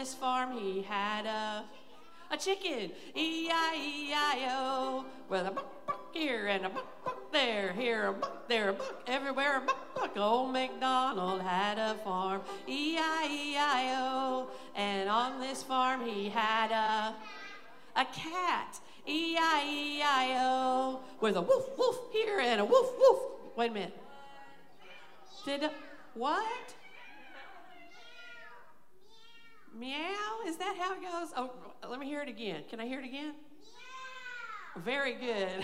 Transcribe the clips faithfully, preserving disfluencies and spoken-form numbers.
this farm he had a a chicken, E I E I O, with a buck, buck here and a buck, buck there, here a buck, there a buck, everywhere a buck, buck. Old MacDonald had a farm, E I E I O, and on this farm he had a a cat, E I E I O, with a woof, woof here and a woof, woof. Wait a minute. Did a, what? Meow? Is that how it goes? Oh, let me hear it again. Can I hear it again? Meow. Very good.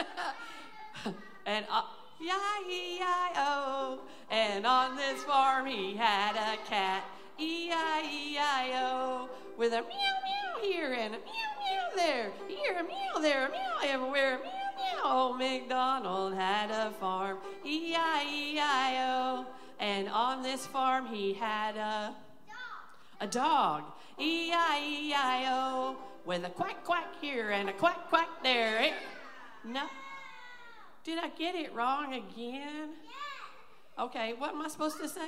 And uh, E I E I O. And on this farm he had a cat, E I E I O, with a meow meow here and a meow meow there. Here a meow there, a meow everywhere, meow meow. Old MacDonald had a farm, E I E I O. And on this farm he had a A dog, E I E I O, with a quack quack here and a quack quack there. Eh? No, did I get it wrong again? Okay, what am I supposed to say?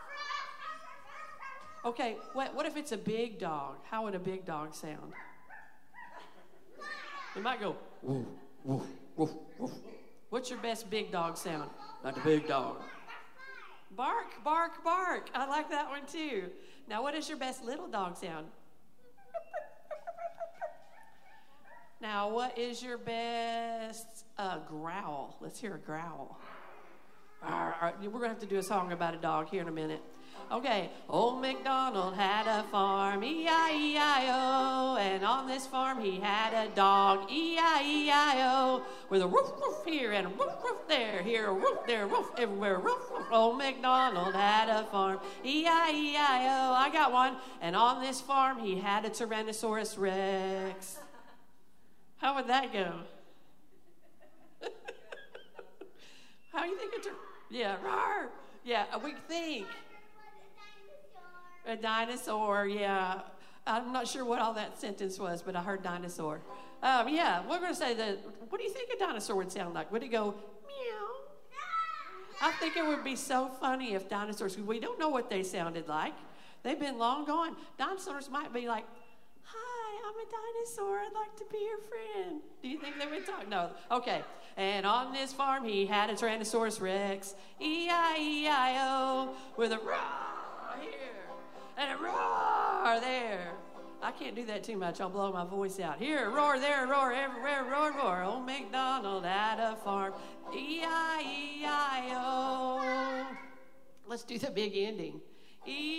Okay, what, what if it's a big dog? How would a big dog sound? It might go, woof, woof, woof, woof. What's your best big dog sound? Like a big dog. Bark, bark, bark. I like that one too. Now, what is your best little dog sound? Now, what is your best uh, growl? Let's hear a growl. Arr, arr. We're going to have to do a song about a dog here in a minute. Okay, old MacDonald had a farm, E I E I O, and on this farm he had a dog, E I E I O, with a woof woof here and a woof woof there, here a woof there, woof everywhere, woof woof. Old MacDonald had a farm, E I E I O, I got one, and on this farm he had a Tyrannosaurus Rex. How would that go? How do you think it's a, yeah, rawr. Yeah, we think. A dinosaur, yeah. I'm not sure what all that sentence was, but I heard dinosaur. Um, yeah, we're going to say that. What do you think a dinosaur would sound like? Would it go meow? I think it would be so funny if dinosaurs, we don't know what they sounded like. They've been long gone. Dinosaurs might be like, hi, I'm a dinosaur. I'd like to be your friend. Do you think they would talk? No. Okay. And on this farm he had a Tyrannosaurus Rex, E I E I O, with a roar here and a roar there. I can't do that too much. I'll blow my voice out. Here, roar there, roar everywhere, roar, roar. Old MacDonald had a farm, E I E I O. Let's do the big ending. E